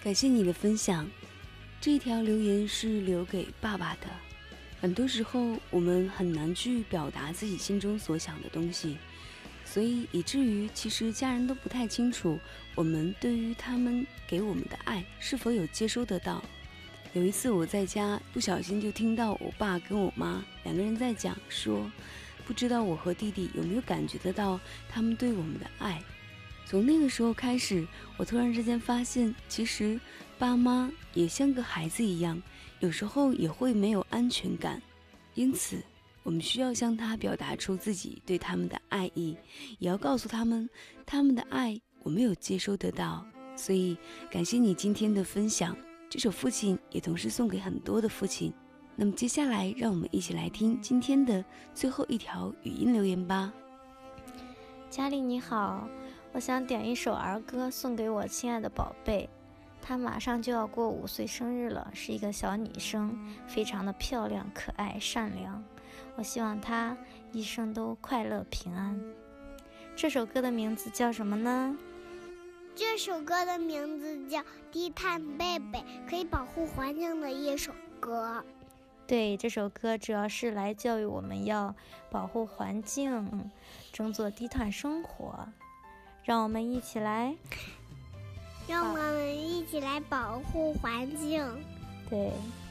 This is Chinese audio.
感谢你的分享。这一条留言是留给爸爸的。很多时候我们很难去表达自己心中所想的东西，所以以至于其实家人都不太清楚我们对于他们给我们的爱是否有接收得到。有一次我在家不小心就听到我爸跟我妈两个人在讲说，不知道我和弟弟有没有感觉得到他们对我们的爱。从那个时候开始，我突然之间发现，其实爸妈也像个孩子一样，有时候也会没有安全感，因此我们需要向他表达出自己对他们的爱意，也要告诉他们，他们的爱我没有接收得到。所以感谢你今天的分享，这首父亲也同时送给很多的父亲。那么接下来让我们一起来听今天的最后一条语音留言吧。 佳丽你好，我想点一首儿歌送给我亲爱的宝贝，她马上就要过5岁生日了，是一个小女生，非常的漂亮、可爱、善良。我希望她一生都快乐平安。这首歌的名字叫什么呢？ 这首歌的名字叫《低碳贝贝》，可以保护环境的一首歌。 对，这首歌主要是来教育我们要保护环境，争做低碳生活。让我们一起来保护环境。 对。